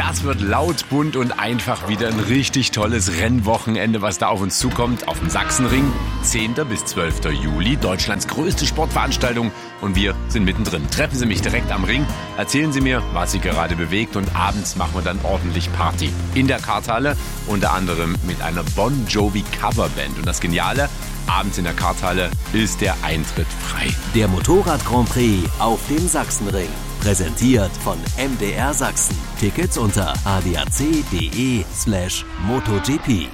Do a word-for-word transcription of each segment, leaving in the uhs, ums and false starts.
Das wird laut, bunt und einfach wieder ein richtig tolles Rennwochenende, was da auf uns zukommt. Auf dem Sachsenring, zehnten bis zwölften Juli, Deutschlands größte Sportveranstaltung. Und wir sind mittendrin. Treffen Sie mich direkt am Ring, erzählen Sie mir, was Sie gerade bewegt. Und abends machen wir dann ordentlich Party. In der Karthalle, unter anderem mit einer Bon Jovi Coverband. Und das Geniale, abends in der Karthalle ist der Eintritt frei. Der Motorrad Grand Prix auf dem Sachsenring. Präsentiert von M D R Sachsen. Tickets unter adac.de slash MotoGP.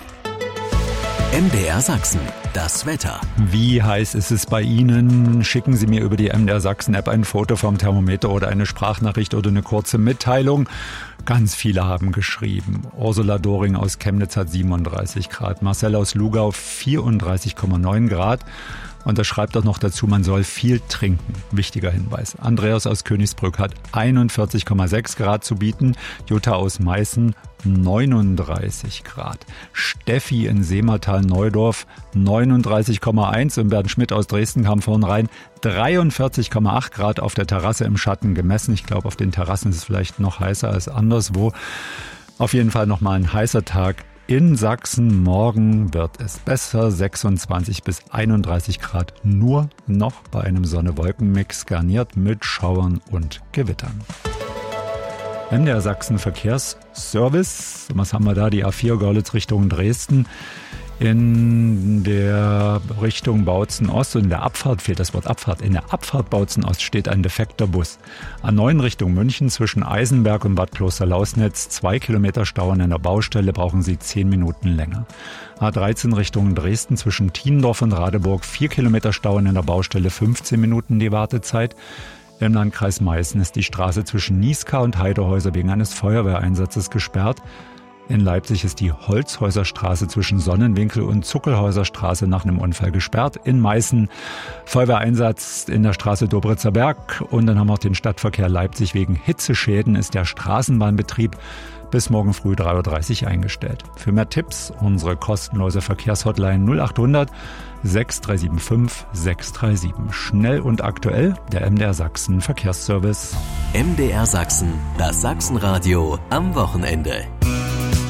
M D R Sachsen. Das Wetter. Wie heiß ist es bei Ihnen? Schicken Sie mir über die M D R Sachsen App ein Foto vom Thermometer oder eine Sprachnachricht oder eine kurze Mitteilung. Ganz viele haben geschrieben. Ursula Doring aus Chemnitz hat siebenunddreißig Grad. Marcel aus Lugau vierunddreißig Komma neun Grad. Und er schreibt auch noch dazu, man soll viel trinken. Wichtiger Hinweis. Andreas aus Königsbrück hat einundvierzig Komma sechs Grad zu bieten. Jutta aus Meißen neununddreißig Grad. Steffi in Seemartal-Neudorf neununddreißig Komma eins. Und Bernd Schmidt aus Dresden kam vorhin rein. dreiundvierzig Komma acht Grad auf der Terrasse im Schatten gemessen. Ich glaube, auf den Terrassen ist es vielleicht noch heißer als anderswo. Auf jeden Fall nochmal ein heißer Tag. In Sachsen morgen wird es besser, sechsundzwanzig bis einunddreißig Grad, nur noch bei einem Sonne-Wolken-Mix, garniert mit Schauern und Gewittern. M D R Sachsen Verkehrsservice, was haben wir da? Die A vier Görlitz Richtung Dresden. In der Richtung Bautzen Ost und in der Abfahrt fehlt das Wort Abfahrt. In der Abfahrt Bautzen Ost steht ein defekter Bus. A neun Richtung München zwischen Eisenberg und Bad Kloster-Lausnitz. Zwei Kilometer Stau an einer Baustelle, brauchen Sie zehn Minuten länger. A dreizehn Richtung Dresden zwischen Tiendorf und Radeburg. Vier Kilometer Stau an einer Baustelle, fünfzehn Minuten die Wartezeit. Im Landkreis Meißen ist die Straße zwischen Nieská und Heidehäuser wegen eines Feuerwehreinsatzes gesperrt. In Leipzig ist die Holzhäuserstraße zwischen Sonnenwinkel und Zuckelhäuserstraße nach einem Unfall gesperrt. In Meißen Feuerwehreinsatz in der Straße Dobritzer Berg. Und dann haben wir auch den Stadtverkehr Leipzig. Wegen Hitzeschäden ist der Straßenbahnbetrieb bis morgen früh drei Uhr dreißig eingestellt. Für mehr Tipps unsere kostenlose Verkehrshotline null achthundert sechs drei sieben fünf sechs drei sieben. Schnell und aktuell der M D R Sachsen Verkehrsservice. M D R Sachsen, das Sachsenradio am Wochenende.